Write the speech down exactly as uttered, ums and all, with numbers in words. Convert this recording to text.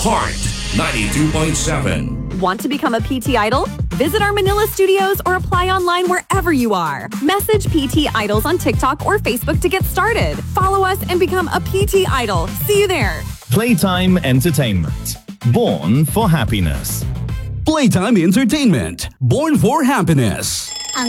Heart ninety-two point seven. Want to become a P T Idol? Visit our Manila studios or apply online wherever you are. Message P T Idols on TikTok or Facebook to get started. Follow us and become a P T Idol. See you there. Playtime Entertainment. Born for happiness. Playtime Entertainment. Born for happiness.